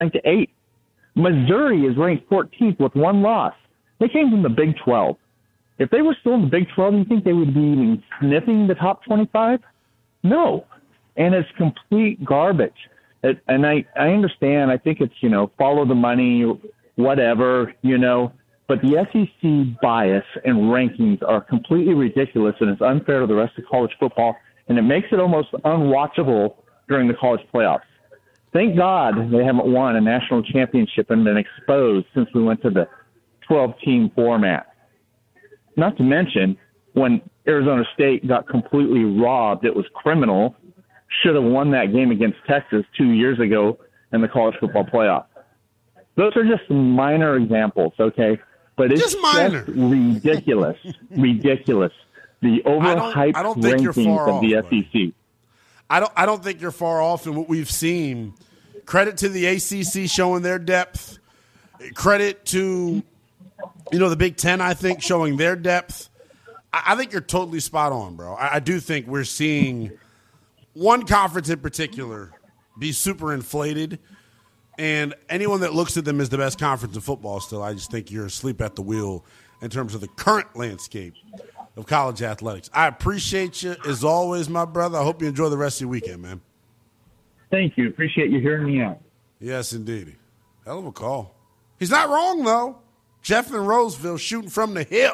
ranked 8th. Missouri is ranked 14th with one loss. They came from the Big 12. If they were still in the Big 12, you think they would be even sniffing the top 25? No. And it's complete garbage. And I understand. I think it's, follow the money, whatever, But the SEC bias and rankings are completely ridiculous, and it's unfair to the rest of college football, and it makes it almost unwatchable during the college playoffs. Thank God they haven't won a national championship and been exposed since we went to the 12-team format. Not to mention, when Arizona State got completely robbed, it was criminal. Should have won that game against Texas 2 years ago in the college football playoff. Those are just some minor examples, okay? But it's just ridiculous. Ridiculous. The overhyped rankings of the SEC. I don't think you're far off in what we've seen. Credit to the ACC showing their depth. Credit to, the Big Ten, I think, showing their depth. I think you're totally spot on, bro. I do think we're seeing one conference in particular be super inflated, and anyone that looks at them as the best conference in football still, I just think you're asleep at the wheel in terms of the current landscape of college athletics. I appreciate you, as always, my brother. I hope you enjoy the rest of your weekend, man. Thank you. Appreciate you hearing me out. Yes, indeed. Hell of a call. He's not wrong, though. Jeff in Roseville shooting from the hip,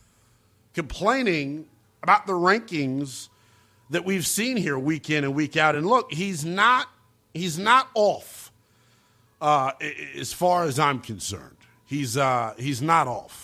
complaining about the rankings that we've seen here week in and week out. And look, he's not off as far as I'm concerned. He's not off.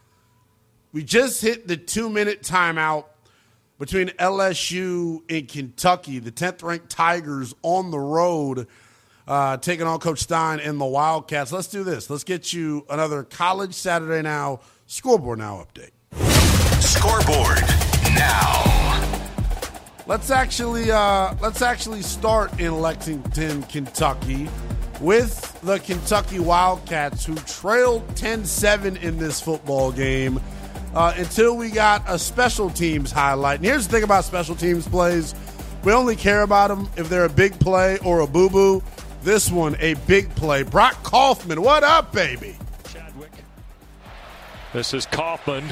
We just hit the 2-minute timeout between LSU and Kentucky. The 10th-ranked Tigers on the road taking on Coach Stein and the Wildcats. Let's do this. Let's get you another College Saturday Now, Scoreboard Now update. Scoreboard Now. Let's actually start in Lexington, Kentucky, with the Kentucky Wildcats, who trailed 10-7 in this football game until we got a special teams highlight. And here's the thing about special teams plays. We only care about them if they're a big play or a boo-boo. This one, a big play. Brock Kaufman, what up, baby? Chadwick. This is Kaufman,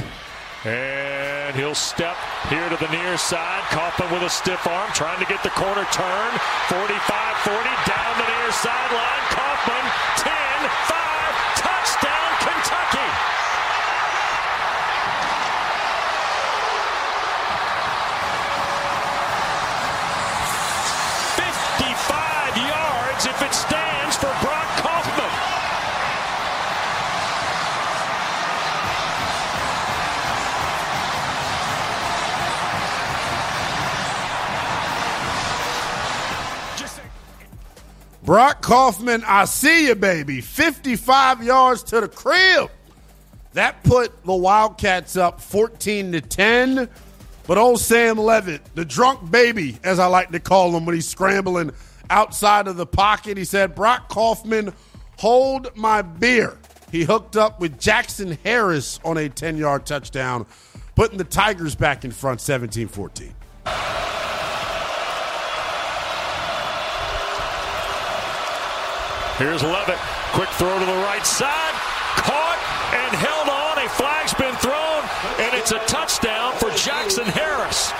and he'll step here to the near side. Kaufman with a stiff arm, trying to get the corner turn. 45-40, down the near sideline. Kaufman, 10-5, touchdown, Kentucky. If it stands for Brock Kaufman. Brock Kaufman, I see you, baby. 55 yards to the crib. That put the Wildcats up 14-10. But old Sam Levitt, the drunk baby, as I like to call him when he's scrambling outside of the pocket, he said, Brock Kaufman, hold my beer. He hooked up with Jackson Harris on a 10-yard touchdown, putting the Tigers back in front 17-14. Here's Levitt. Quick throw to the right side. Caught and held on. A flag's been thrown, and it's a touchdown for Jackson Harris.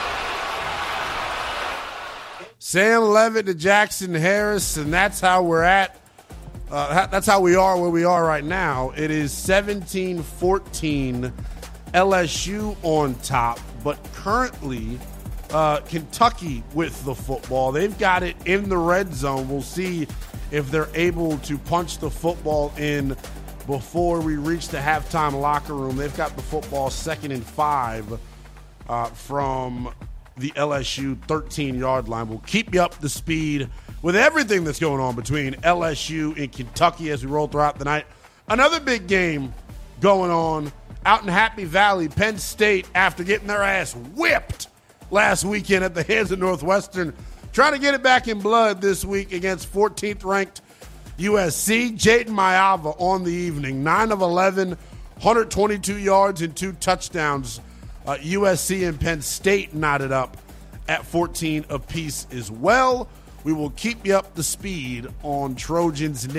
Sam Levitt to Jackson Harris, and that's how we're at. That's how we are where we are right now. It is 17-14, LSU on top, but currently Kentucky with the football. They've got it in the red zone. We'll see if they're able to punch the football in before we reach the halftime locker room. They've got the football 2nd and 5 from the LSU 13-yard line. We'll keep you up to speed with everything that's going on between LSU and Kentucky as we roll throughout the night. Another big game going on out in Happy Valley. Penn State, after getting their ass whipped last weekend at the hands of Northwestern, trying to get it back in blood this week against 14th-ranked USC. Jaden Mayava on the evening, 9 of 11, 122 yards and 2 touchdowns. USC and Penn State knotted up at 14 apiece as well. We will keep you up to speed on Trojans